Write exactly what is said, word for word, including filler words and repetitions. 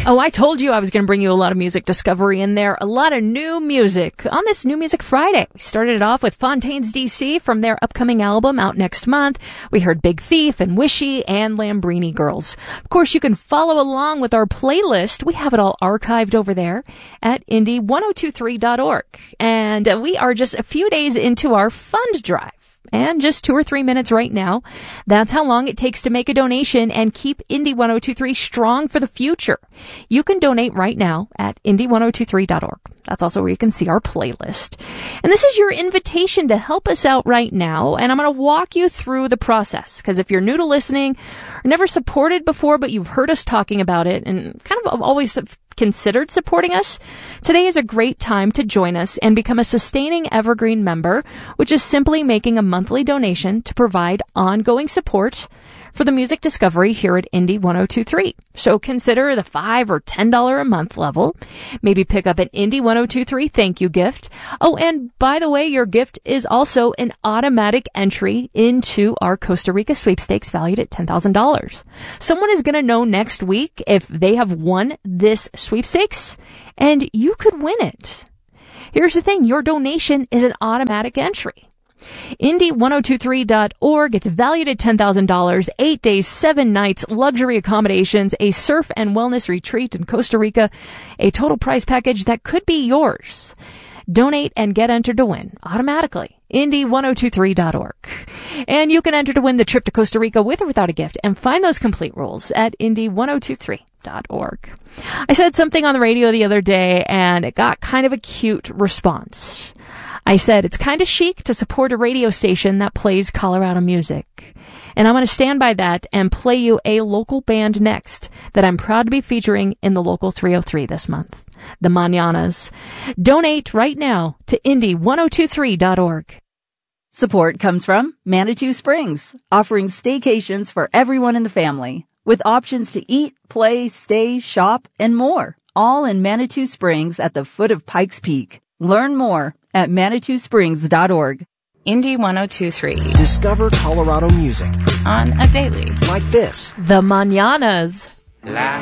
Oh, I told you I was going to bring you a lot of music discovery in there. A lot of new music on this New Music Friday. We started it off with Fontaines D C from their upcoming album out next month. We heard Big Thief and Wishy and Lambrini Girls. Of course, you can follow along with our playlist. We have it all archived over there at indie ten twenty-three dot org. And uh, we are just a few days into our fund drive. And just two or three minutes right now. That's how long it takes to make a donation and keep Indie ten twenty-three strong for the future. You can donate right now at indie ten twenty-three dot org. That's also where you can see our playlist. And this is your invitation to help us out right now. And I'm going to walk you through the process. Because if you're new to listening, or never supported before, but you've heard us talking about it and kind of always considered supporting us, today is a great time to join us and become a sustaining Evergreen member, which is simply making a monthly donation to provide ongoing support for the music discovery here at Indie ten twenty-three. So consider the five or ten dollars a month level. Maybe pick up an Indie ten twenty-three thank you gift. Oh, and by the way, your gift is also an automatic entry into our Costa Rica sweepstakes valued at ten thousand dollars. Someone is going to know next week if they have won this sweepstakes, and you could win it. Here's the thing. Your donation is an automatic entry. indie ten twenty-three dot org. It's valued at ten thousand dollars, eight days, seven nights, luxury accommodations, a surf and wellness retreat in Costa Rica, a total prize package that could be yours. Donate and get entered to win automatically. indie ten twenty-three dot org. And you can enter to win the trip to Costa Rica with or without a gift and find those complete rules at indie ten twenty-three dot org. I said something on the radio the other day and it got kind of a cute response. I said, it's kind of chic to support a radio station that plays Colorado music. And I'm going to stand by that and play you a local band next that I'm proud to be featuring in the Local three oh three this month. The Mañanas. Donate right now to indie ten twenty-three dot org. Support comes from Manitou Springs, offering staycations for everyone in the family, with options to eat, play, stay, shop, and more, all in Manitou Springs at the foot of Pikes Peak. Learn more at manitou springs dot org. Indie ten twenty-three. Discover Colorado music on a daily. Like this. The Mañanas. La